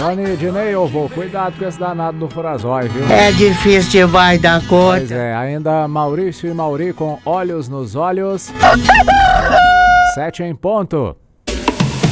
Dona Ednei, vô, cuidado com esse danado do Furazói, viu? É difícil demais da conta. Pois é, ainda Maurício e Mauri com Olhos nos Olhos. 7 em ponto.